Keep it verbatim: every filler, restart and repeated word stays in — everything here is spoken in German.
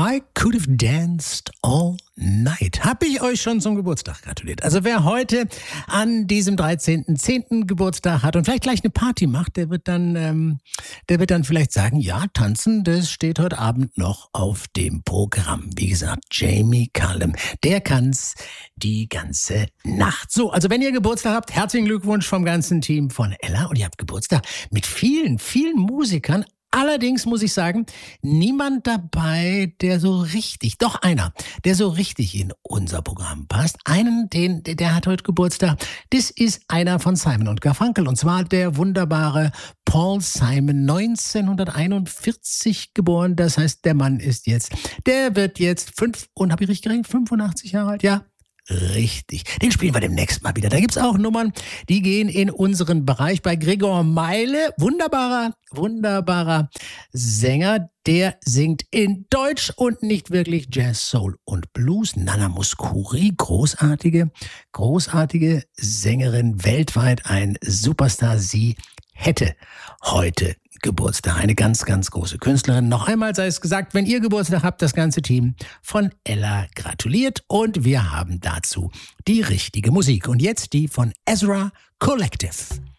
I could have danced all night. Hab ich euch schon zum Geburtstag gratuliert. Also wer heute an diesem dreizehnten zehnten Geburtstag hat und vielleicht gleich eine Party macht, der wird dann, ähm, der wird dann vielleicht sagen, ja, tanzen, das steht heute Abend noch auf dem Programm. Wie gesagt, Jamie Cullum, der kann's die ganze Nacht. So, also wenn ihr Geburtstag habt, herzlichen Glückwunsch vom ganzen Team von Ella und ihr habt Geburtstag mit vielen, vielen Musikern. Allerdings muss ich sagen, niemand dabei, der so richtig, doch einer, der so richtig in unser Programm passt. Einen, den, der hat heute Geburtstag. Das ist einer von Simon und Garfunkel. Und zwar der wunderbare Paul Simon, neunzehnhunderteinundvierzig geboren. Das heißt, der Mann ist jetzt, der wird jetzt fünf, und habe ich richtig gerechnet, fünfundachtzig Jahre alt, ja. Richtig. Den spielen wir demnächst mal wieder. Da gibt's auch Nummern, die gehen in unseren Bereich. Bei Gregor Meile, wunderbarer, wunderbarer Sänger, der singt in Deutsch und nicht wirklich Jazz, Soul und Blues. Nana Mouskouri, großartige, großartige Sängerin, weltweit ein Superstar. Sie hätte heute Geburtstag. Eine ganz, ganz große Künstlerin. Noch einmal sei es gesagt, wenn ihr Geburtstag habt, das ganze Team von Ella gratuliert und wir haben dazu die richtige Musik. Und jetzt die von Ezra Collective.